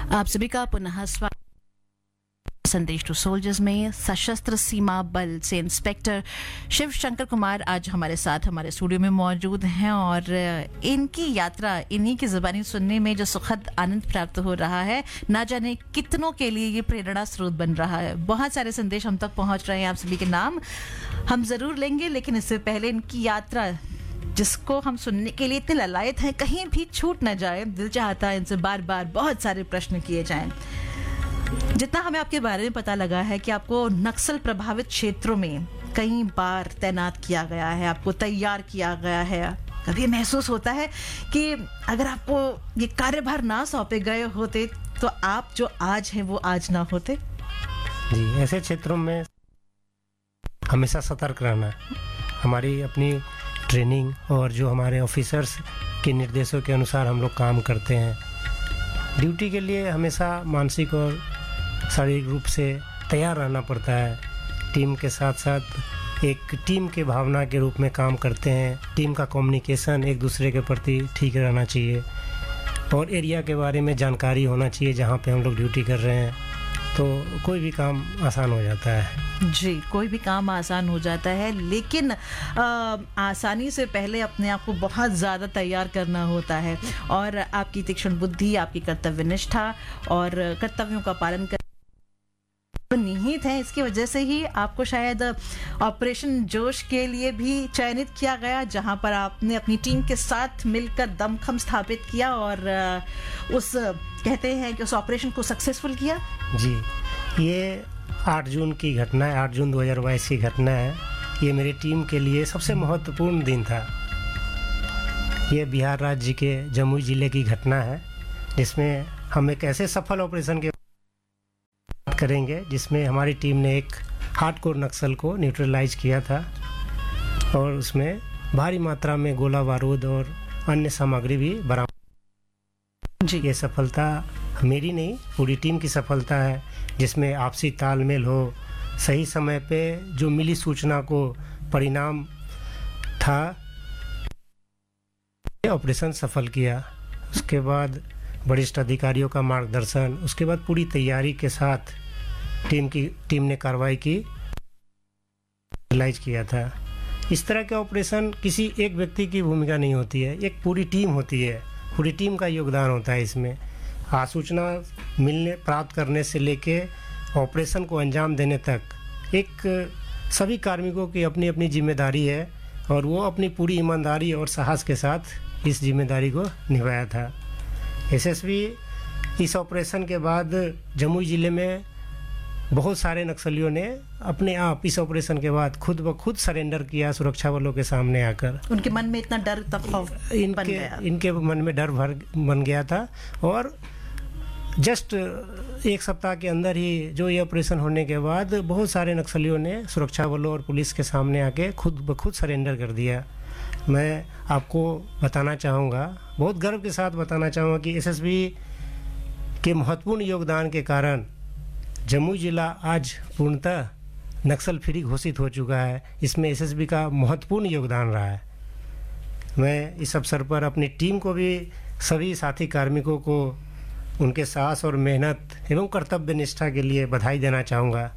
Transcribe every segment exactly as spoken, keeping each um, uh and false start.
आप सभी का पुनः स्वागत संदेश टू सोल्जर्स में सशस्त्र सीमा बल से इंस्पेक्टर शिव शंकर कुमार आज हमारे साथ हमारे स्टूडियो में मौजूद हैं और इनकी यात्रा इन्हीं की ज़बानी सुनने में जो सुखद आनंद प्राप्त हो रहा है, ना जाने कितनों के लिए ये प्रेरणा स्रोत बन रहा है। बहुत सारे संदेश हम तक पहुंच रहे हैं, आप सभी के नाम हम ज़रूर लेंगे, लेकिन इससे पहले इनकी यात्रा जिसको हम सुनने के लिए इतने ललायत हैं, कहीं भी छूट न जाए। दिल चाहता है इनसे बार बार बहुत सारे प्रश्न किए जाएं। जितना हमें आपके बारे में पता लगा है कि आपको नक्सल प्रभावित क्षेत्रों में कई बार तैनात किया गया है, आपको तैयार किया गया है, कभी महसूस होता है कि अगर आपको ये कार्यभार ना सौंपे गए होते तो आप जो आज हैं वो आज ना होते? जी, ऐसे क्षेत्रों में हमेशा सतर्क रहना, हमारी अपनी ट्रेनिंग और जो हमारे ऑफिसर्स के निर्देशों के अनुसार हम लोग काम करते हैं। ड्यूटी के लिए हमेशा मानसिक और शारीरिक रूप से तैयार रहना पड़ता है। टीम के साथ साथ एक टीम के भावना के रूप में काम करते हैं। टीम का कम्युनिकेशन एक दूसरे के प्रति ठीक रहना चाहिए और एरिया के बारे में जानकारी होना चाहिए जहाँ पे हम लोग ड्यूटी कर रहे हैं, तो कोई भी काम आसान हो जाता है। जी, कोई भी काम आसान हो जाता है, लेकिन आ, आसानी से पहले अपने आप को बहुत ज़्यादा तैयार करना होता है और आपकी तीक्ष्ण बुद्धि, आपकी कर्तव्य निष्ठा और कर्तव्यों का पालन कर निहित है। इसकी वजह से ही आपको शायद ऑपरेशन जोश के लिए भी चयनित किया गया, जहां पर आपने अपनी टीम के साथ मिलकर दमखम स्थापित किया और उस कहते हैं कि उस ऑपरेशन को सक्सेसफुल किया। जी, ये आठ जून की घटना है, आठ जून दो हज़ार बाईस की घटना है। ये मेरी टीम के लिए सबसे महत्वपूर्ण दिन था। ये बिहार राज्य के जमुई ज़िले की घटना है, जिसमें हम एक ऐसे सफल ऑपरेशन के बात करेंगे जिसमें हमारी टीम ने एक हार्डकोर नक्सल को न्यूट्रलाइज किया था और उसमें भारी मात्रा में गोला बारूद और अन्य सामग्री भी बरामद। जी, ये सफलता मेरी नहीं, पूरी टीम की सफलता है, जिसमें आपसी तालमेल हो, सही समय पे जो मिली सूचना को परिणाम था, ऑपरेशन सफल किया। उसके बाद वरिष्ठ अधिकारियों का मार्गदर्शन, उसके बाद पूरी तैयारी के साथ टीम की टीम ने कार्रवाई की, रियलाइज किया था। इस तरह के ऑपरेशन किसी एक व्यक्ति की भूमिका नहीं होती है, एक पूरी टीम होती है, पूरी टीम का योगदान होता है इसमें। सूचना मिलने प्राप्त करने से लेके ऑपरेशन को अंजाम देने तक एक सभी कार्मिकों की अपनी अपनी जिम्मेदारी है और वो अपनी पूरी ईमानदारी और साहस के साथ इस जिम्मेदारी को निभाया था। एसएसबी इस ऑपरेशन के बाद जमुई ज़िले में बहुत सारे नक्सलियों ने अपने आप इस ऑपरेशन के बाद खुद ब खुद सरेंडर किया सुरक्षा बलों के सामने आकर। उनके मन में इतना डर तक खौफ इनके बन गया। इनके मन में डर भर बन गया था और जस्ट एक सप्ताह के अंदर ही जो ये ऑपरेशन होने के बाद बहुत सारे नक्सलियों ने सुरक्षा बलों और पुलिस के सामने आके खुद ब खुद सरेंडर कर दिया। मैं आपको बताना चाहूँगा, बहुत गर्व के साथ बताना चाहूँगा कि एसएसबी के महत्वपूर्ण योगदान के कारण जमुई जिला आज पूर्णतः नक्सल फ्री घोषित हो चुका है। इसमें एसएसबी का महत्वपूर्ण योगदान रहा है। मैं इस अवसर पर अपनी टीम को भी, सभी साथी कार्मिकों को उनके साहस और मेहनत एवं कर्तव्य निष्ठा के लिए बधाई देना चाहूँगा।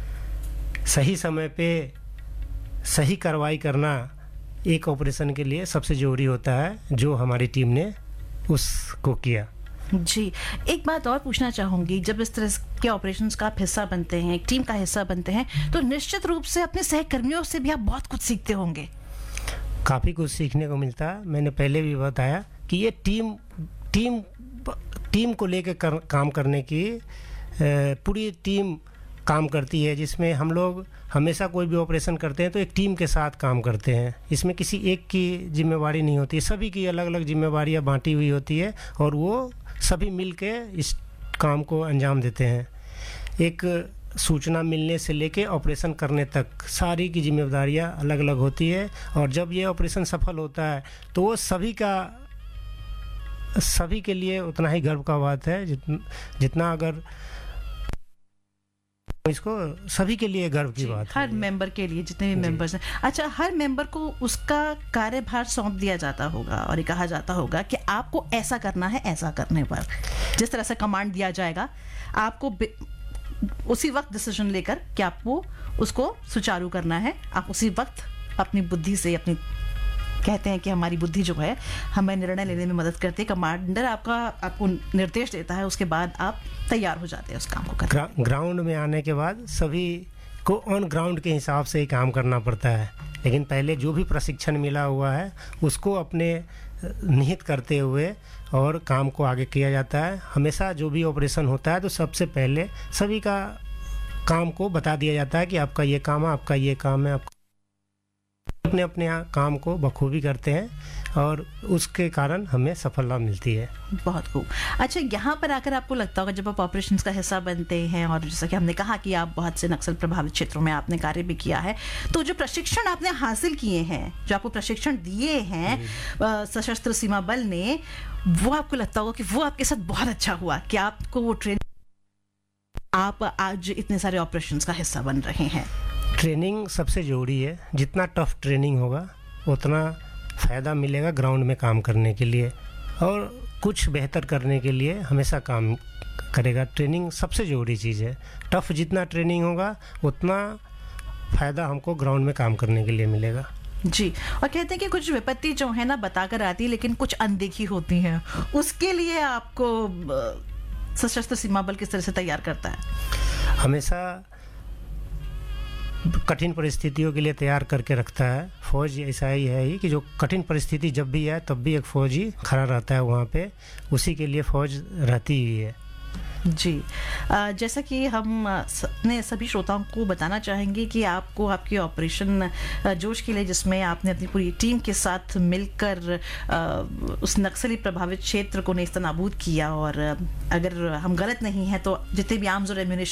सही समय पे सही कार्रवाई करना एक ऑपरेशन के लिए सबसे ज़रूरी होता है, जो हमारी टीम ने उसको किया। जी, एक बात और पूछना चाहूँगी, जब इस तरह के ऑपरेशंस का आप हिस्सा बनते हैं, एक टीम का हिस्सा बनते हैं, तो निश्चित रूप से अपने सहकर्मियों से भी आप बहुत कुछ सीखते होंगे। काफ़ी कुछ सीखने को मिलता है। मैंने पहले भी बताया कि ये टीम टीम टीम को लेकर कर, काम करने की पूरी टीम काम करती है, जिसमें हम लोग हमेशा कोई भी ऑपरेशन करते हैं तो एक टीम के साथ काम करते हैं। इसमें किसी एक की जिम्मेवारी नहीं होती, सभी की अलग अलग जिम्मेवारियां बांटी हुई होती है और वो सभी मिल के इस काम को अंजाम देते हैं। एक सूचना मिलने से लेके ऑपरेशन करने तक सारी की जिम्मेदारियां अलग अलग होती है और जब ये ऑपरेशन सफल होता है तो वो सभी का सभी के लिए उतना ही गर्व का बात है जितना जितना अगर इसको सभी के लिए गर्व की बात हर है। मेंबर के लिए, जितने भी मेंबर्स हैं। अच्छा, हर मेंबर को उसका कार्यभार सौंप दिया जाता होगा और ये कहा जाता होगा कि आपको ऐसा करना है ऐसा करने पर। जिस तरह से कमांड दिया जाएगा, आपको उसी वक्त डिसीजन लेकर कि आपको उसको सुचारू करना है, आप उसी वक्त अपनी बुद्धि से, अपनी कहते हैं कि हमारी बुद्धि जो है हमें निर्णय लेने में मदद करती है। कमांडर आपका आपको निर्देश देता है, उसके बाद आप तैयार हो जाते हैं उस काम को करने। ग्रा, ग्राउंड में आने के बाद सभी को ऑन ग्राउंड के हिसाब से ही काम करना पड़ता है, लेकिन पहले जो भी प्रशिक्षण मिला हुआ है उसको अपने निहित करते हुए और काम को आगे किया जाता है। हमेशा जो भी ऑपरेशन होता है तो सबसे पहले सभी का काम को बता दिया जाता है कि आपका ये काम है, आपका ये काम है, आपका अपने अपने काम को बखूबी करते हैं और उसके कारण हमें सफलता मिलती है। बहुत खूब। अच्छा, यहाँ पर आकर आपको लगता होगा जब आप ऑपरेशंस का हिस्सा बनते हैं, और जैसा कि हमने कहा कि आप बहुत से नक्सल प्रभावित क्षेत्रों में आपने कार्य भी किया है, तो जो प्रशिक्षण आपने हासिल किए हैं, जो आपको प्रशिक्षण दिए हैं सशस्त्र सीमा बल ने, वो आपको लगता होगा कि वो आपके साथ बहुत अच्छा हुआ कि आपको वो ट्रेनिंग, आप आज इतने सारे ऑपरेशंस का हिस्सा बन रहे हैं। ट्रेनिंग सबसे ज़रूरी है। जितना टफ ट्रेनिंग होगा उतना फ़ायदा मिलेगा ग्राउंड में काम करने के लिए, और कुछ बेहतर करने के लिए हमेशा काम करेगा। ट्रेनिंग सबसे ज़रूरी चीज़ है। टफ जितना ट्रेनिंग होगा उतना फ़ायदा हमको ग्राउंड में काम करने के लिए मिलेगा। जी, और कहते हैं कि कुछ विपत्ति जो है ना बताकर आती है, लेकिन कुछ अनदेखी होती हैं। उसके लिए आपको सशस्त्र सीमा बल किस तरह से तैयार करता है? हमेशा कठिन परिस्थितियों के लिए तैयार करके रखता है। फौज ऐसा ही है ही कि जो कठिन परिस्थिति जब भी है तब भी एक फौजी खड़ा रहता है वहाँ पे, उसी के लिए फौज रहती ही है। जी, जैसा कि हम अपने सभी श्रोताओं को बताना चाहेंगे कि आपको आपके ऑपरेशन जोश के लिए, जिसमें आपने अपनी पूरी टीम के साथ मिलकर उस नक्सली प्रभावित क्षेत्र को नेस्तनाबूद किया, और अगर हम गलत नहीं हैं तो जितने भी आर्म्स और एम्यूनिशन